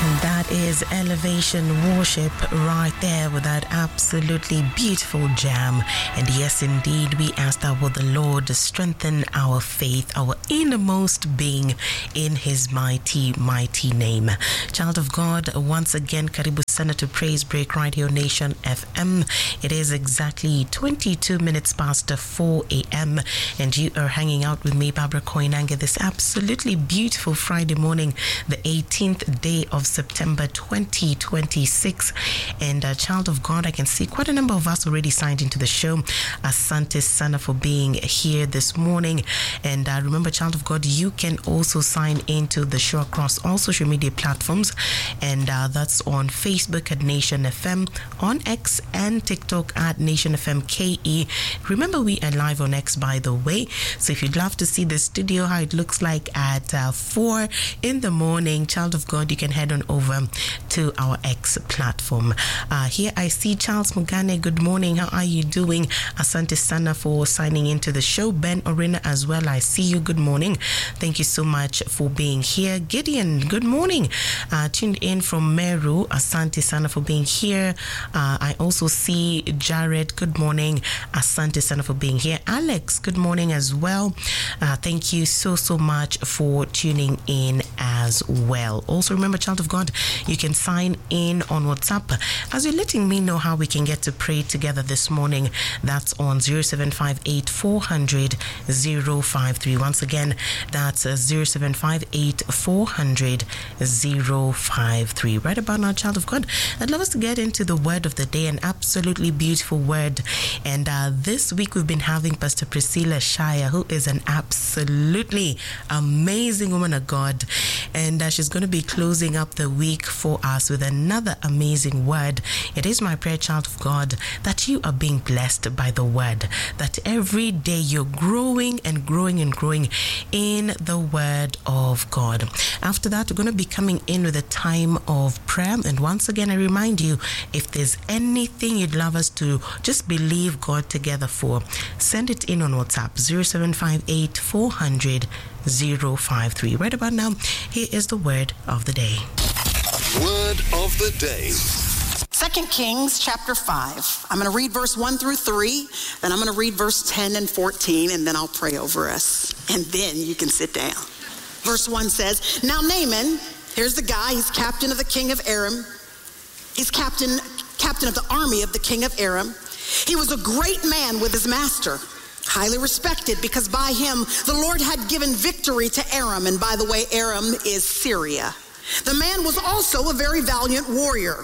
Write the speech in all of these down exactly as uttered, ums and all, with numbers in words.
That is Elevation Worship right there with that absolutely beautiful jam. And yes, indeed, we ask that will the Lord strengthen our faith, our innermost being in His mighty, mighty name. Child of God, once again, Karibu Sana to Praise Break right here on Nation F M. It is exactly twenty-two minutes past four a.m. and you are hanging out with me, Barbara Koinange, this absolutely beautiful Friday morning, the eighteenth day of September twenty twenty-six. And uh, child of God, I can see quite a number of us already signed into the show. Asante Sana for being here this morning. And uh, remember, child of God, you can also sign into the show across all social media platforms. And uh, that's on Facebook at Nation F M, on X and TikTok at Nation F M K E. Remember, we are live on X, by the way. So if you'd love to see the studio, how it looks like at uh, four in the morning, child of God, you can head on over to our X platform. Uh, here I see Charles Mugane. Good morning. How are you doing? Asante Sana for signing into the show. Ben Orina as well. I see you. Good morning. Thank you so much for being here. Gideon, good morning. Uh, tuned in from Meru. Asante Sana for being here. Uh, I also see Jared. Good morning. Asante Sana for being here. Alex, good morning as well. Uh, thank you so, so much for tuning in as well. Also, remember, child of God, you can sign in on WhatsApp as you're letting me know how we can get to pray together this morning. That's on zero seven five eight, four hundred, zero five three. Once again, that's uh, zero seven five eight, four hundred, zero five three. Right about now, child of God, I'd love us to get into the word of the day, an absolutely beautiful word. And uh, this week we've been having Pastor Priscilla Shire, who is an absolutely amazing woman of God. And uh, she's going to be closing up the week for us with another amazing word. It is my prayer, child of God, that you are being blessed by the word, that every day you're growing and growing and growing in the word of God. After that, we're going to be coming in with a time of prayer. And once again, I remind you, if there's anything you'd love us to just believe God together for, send it in on WhatsApp, zero seven five eight, four hundred, zero five three. Right about now, here is the word of the day. Word of the day. Second Kings chapter five. I'm going to read verse one through three, then I'm going to read verse ten and fourteen, and then I'll pray over us. And then you can sit down. Verse one says, Now Naaman, here's the guy, he's captain of the king of Aram. He's captain, captain of the army of the king of Aram. He was a great man with his master, highly respected, because by him the Lord had given victory to Aram. And by the way, Aram is Syria. The man was also a very valiant warrior,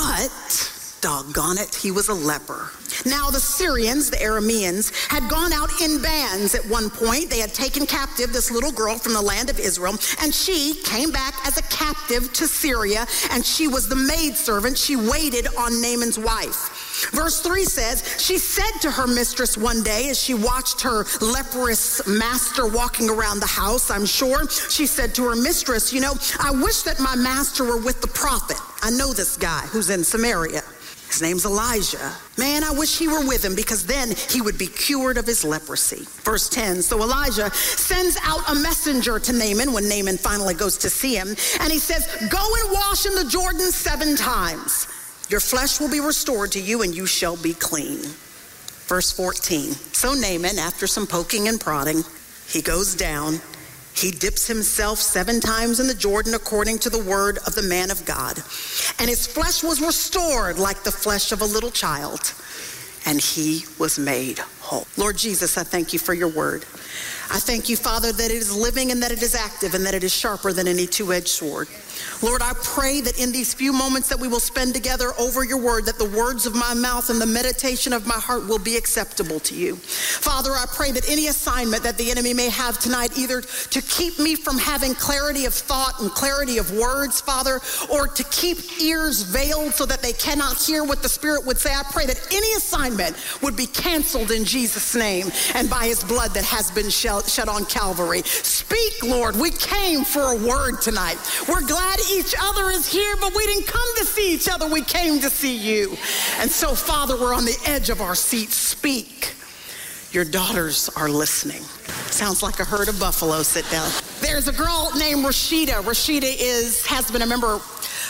but doggone it, he was a leper. Now the Syrians, the Arameans, had gone out in bands at one point. They had taken captive this little girl from the land of Israel, and she came back as a captive to Syria, and she was the maidservant. She waited on Naaman's wife. Verse three says, she said to her mistress one day as she watched her leprous master walking around the house, I'm sure, she said to her mistress, you know, I wish that my master were with the prophet. I know this guy who's in Samaria. His name's Elijah. Man, I wish he were with him, because then he would be cured of his leprosy. Verse ten, so Elijah sends out a messenger to Naaman when Naaman finally goes to see him, and he says, go and wash in the Jordan seven times. Your flesh will be restored to you, and you shall be clean. Verse fourteen, so Naaman, after some poking and prodding, he goes down. He dips himself seven times in the Jordan according to the word of the man of God. And his flesh was restored like the flesh of a little child. And he was made whole. Lord Jesus, I thank you for your word. I thank you, Father, that it is living and that it is active and that it is sharper than any two-edged sword. Lord, I pray that in these few moments that we will spend together over your word, that the words of my mouth and the meditation of my heart will be acceptable to you. Father, I pray that any assignment that the enemy may have tonight, either to keep me from having clarity of thought and clarity of words, Father, or to keep ears veiled so that they cannot hear what the Spirit would say, I pray that any assignment would be canceled in Jesus' name and by his blood that has been shed on Calvary. Speak, Lord. We came for a word tonight. We're glad each other is here, but we didn't come to see each other. We came to see you. And so, Father, we're on the edge of our seats. Speak. Your daughters are listening. Sounds like a herd of buffalo. Sit down. There's a girl named Rashida. Rashida is has been a member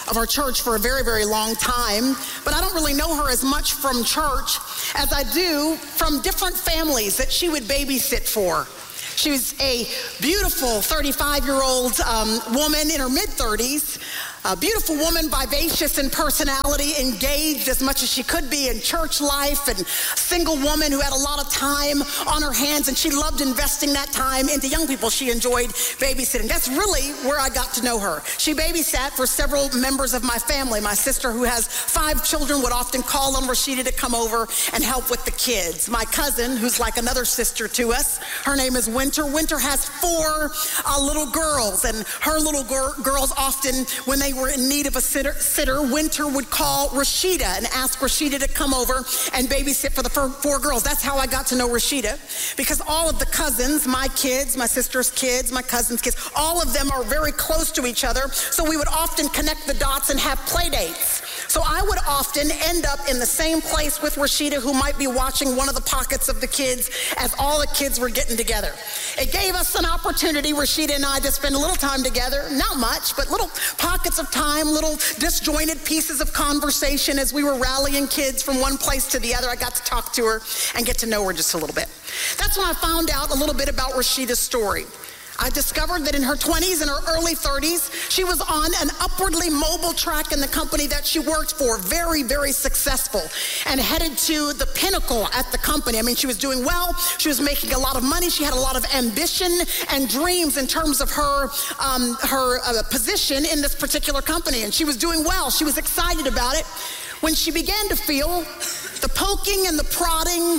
of our church for a very, very long time, but I don't really know her as much from church as I do from different families that she would babysit for. She was a beautiful thirty-five-year-old um, woman in her mid-thirties, a beautiful woman, vivacious in personality, engaged as much as she could be in church life, and a single woman who had a lot of time on her hands, and she loved investing that time into young people. She enjoyed babysitting. That's really where I got to know her. She babysat for several members of my family. My sister, who has five children, would often call on Rashida to come over and help with the kids. My cousin, who's like another sister to us, her name is Winter. Winter has four uh, little girls, and her little gir- girls often, when they were in need of a sitter, sitter, Winter would call Rashida and ask Rashida to come over and babysit for the four, four girls. That's how I got to know Rashida, because all of the cousins, my kids, my sister's kids, my cousin's kids, all of them are very close to each other, so we would often connect the dots and have play dates. So I would often end up in the same place with Rashida, who might be watching one of the pockets of the kids as all the kids were getting together. It gave us an opportunity, Rashida and I, to spend a little time together, not much, but little pockets of time, little disjointed pieces of conversation as we were rallying kids from one place to the other. I got to talk to her and get to know her just a little bit. That's when I found out a little bit about Rashida's story. I discovered that in her twenties and her early thirties, she was on an upwardly mobile track in the company that she worked for, very, very successful, and headed to the pinnacle at the company. I mean, she was doing well. She was making a lot of money. She had a lot of ambition and dreams in terms of her, um, her uh, position in this particular company, and she was doing well. She was excited about it when she began to feel the poking and the prodding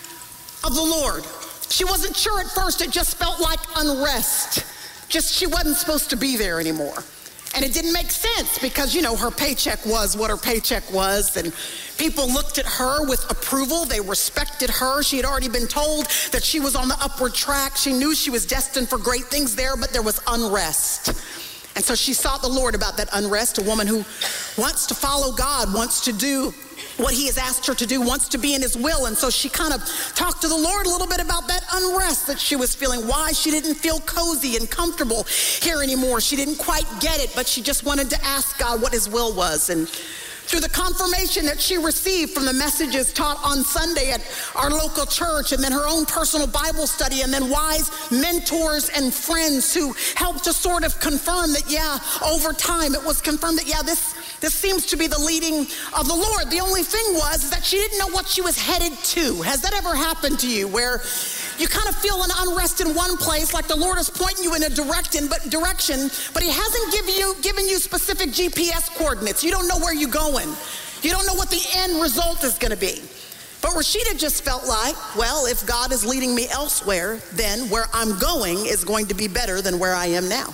of the Lord. She wasn't sure at first. It just felt like unrest. Just she wasn't supposed to be there anymore. And it didn't make sense because, you know, her paycheck was what her paycheck was, and people looked at her with approval. They respected her. She had already been told that she was on the upward track. She knew she was destined for great things there, but there was unrest. And so she sought the Lord about that unrest, a woman who wants to follow God, wants to do what he has asked her to do, wants to be in his will. And so she kind of talked to the Lord a little bit about that unrest that she was feeling, why she didn't feel cozy and comfortable here anymore. She didn't quite get it, but she just wanted to ask God what his will was. And through the confirmation that she received from the messages taught on Sunday at our local church, and then her own personal Bible study, and then wise mentors and friends who helped to sort of confirm that, yeah, over time it was confirmed that, yeah, this This seems to be the leading of the Lord. The only thing was that she didn't know what she was headed to. Has that ever happened to you, where you kind of feel an unrest in one place, like the Lord is pointing you in a direction, but direction, but he hasn't given you, given you specific G P S coordinates. You don't know where you're going. You don't know what the end result is going to be. But Rashida just felt like, well, if God is leading me elsewhere, then where I'm going is going to be better than where I am now.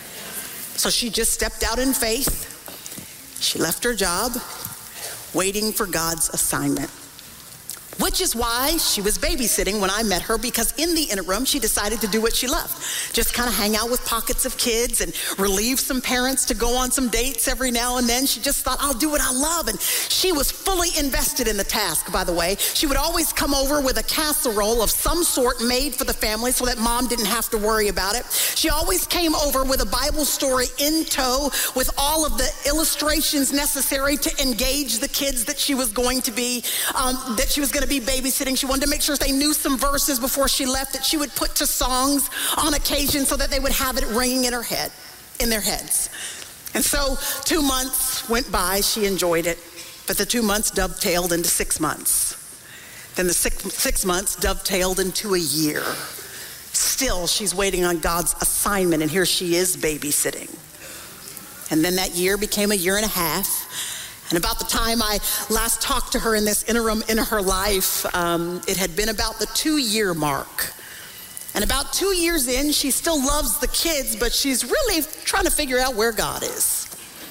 So she just stepped out in faith. She left her job, waiting for God's assignment, which is why she was babysitting when I met her, because in the interim, she decided to do what she loved. Just kind of hang out with pockets of kids and relieve some parents to go on some dates every now and then. She just thought, I'll do what I love. And she was fully invested in the task, by the way. She would always come over with a casserole of some sort made for the family so that mom didn't have to worry about it. She always came over with a Bible story in tow with all of the illustrations necessary to engage the kids that she was going to be, um, that she was going to be babysitting. She wanted to make sure they knew some verses before she left that she would put to songs on occasion so that they would have it ringing in her head, in their heads. And so two months went by. She enjoyed it, but the two months dovetailed into six months. Then the six, six months dovetailed into a year. Still, she's waiting on God's assignment, and here she is babysitting. And then that year became a year and a half. And about the time I last talked to her in this interim in her life, um, it had been about the two-year mark. And about two years in, she still loves the kids, but she's really trying to figure out where God is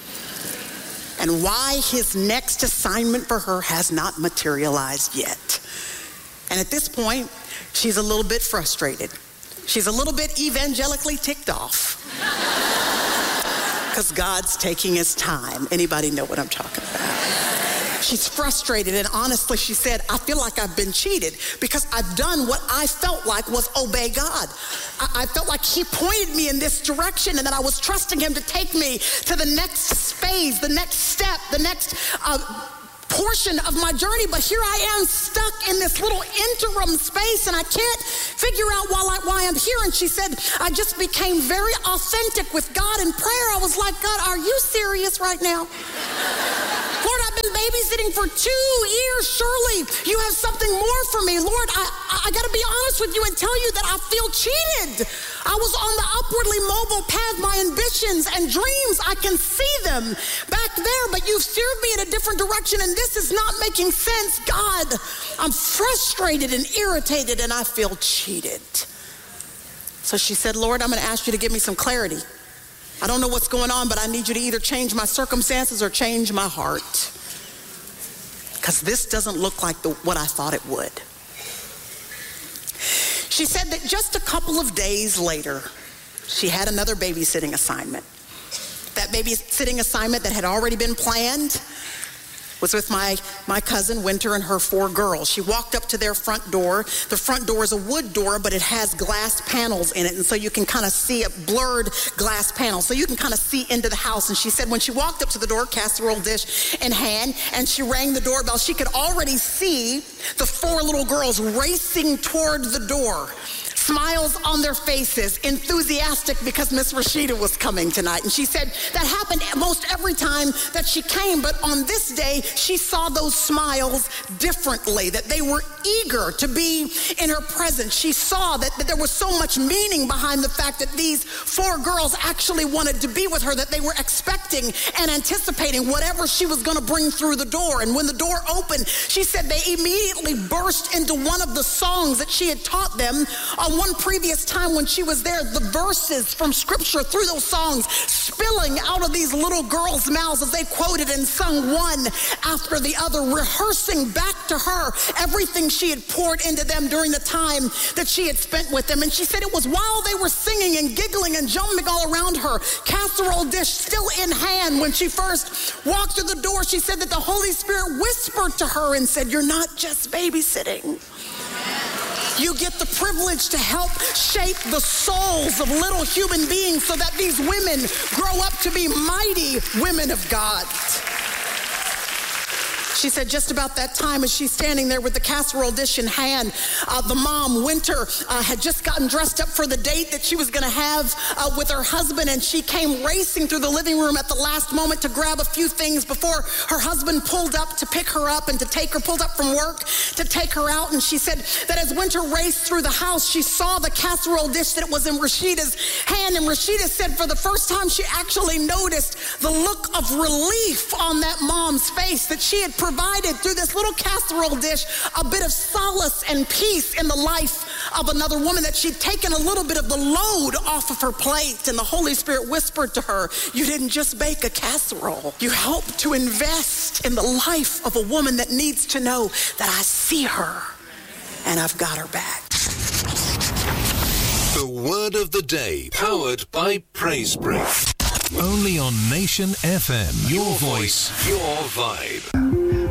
and why his next assignment for her has not materialized yet. And at this point, she's a little bit frustrated. She's a little bit evangelically ticked off. Because God's taking his time. Anybody know what I'm talking about? She's frustrated, and honestly, she said, I feel like I've been cheated because I've done what I felt like was obey God. I, I felt like he pointed me in this direction, and that I was trusting him to take me to the next phase, the next step, the next uh, portion of my journey. But here I am stuck in this little interim space, and I can't figure out why, I, why I'm here. And she said, I just became very authentic with God in prayer. I was like, God, are you serious right now? Lord, I've been babysitting for two years. Surely you have something more for me. Lord, I, I, I got to be honest with you and tell you that I feel cheated. I was on the upwardly mobile path. My ambitions and dreams, I can see them back there, but you've steered me in a different direction, and this is not making sense. God, I'm frustrated and irritated, and I feel cheated. So she said, Lord, I'm going to ask you to give me some clarity. I don't know what's going on, but I need you to either change my circumstances or change my heart, because this doesn't look like the, what I thought it would. She said that just a couple of days later, she had another babysitting assignment. That babysitting assignment that had already been planned was with my, my cousin, Winter, and her four girls. She walked up to their front door. The front door is a wood door, but it has glass panels in it, and so you can kind of see a blurred glass panel, so you can kind of see into the house. And she said when she walked up to the door, casserole dish in hand, and she rang the doorbell, she could already see the four little girls racing toward the door, smiles on their faces, enthusiastic because Miss Rashida was coming tonight. And she said that happened most every time that she came, but on this day, she saw those smiles differently, that they were eager to be in her presence. She saw that, that there was so much meaning behind the fact that these four girls actually wanted to be with her, that they were expecting and anticipating whatever she was going to bring through the door. And when the door opened, she said they immediately burst into one of the songs that she had taught them on one previous time when she was there. The verses from scripture through those songs spilling out of these little girls' mouths as they quoted and sung one after the other, rehearsing back to her everything she had poured into them during the time that she had spent with them. And she said it was while they were singing and giggling and jumping all around her, casserole dish still in hand, when she first walked through the door, she said that the Holy Spirit whispered to her and said, you're not just babysitting. You get the privilege to help shape the souls of little human beings so that these women grow up to be mighty women of God. She said just about that time, as she's standing there with the casserole dish in hand, uh, the mom, Winter, uh, had just gotten dressed up for the date that she was going to have uh, with her husband, and she came racing through the living room at the last moment to grab a few things before her husband pulled up to pick her up and to take her, pulled up from work to take her out. And she said that as Winter raced through the house, she saw the casserole dish that was in Rashida's hand, and Rashida said for the first time she actually noticed the look of relief on that mom's face, that she had provided through this little casserole dish a bit of solace and peace in the life of another woman, that she'd taken a little bit of the load off of her plate. And the Holy Spirit whispered to her, you didn't just bake a casserole. You helped to invest in the life of a woman that needs to know that I see her and I've got her back. The word of the day, powered by Praise Break. Only on Nation F M. Your voice, your vibe.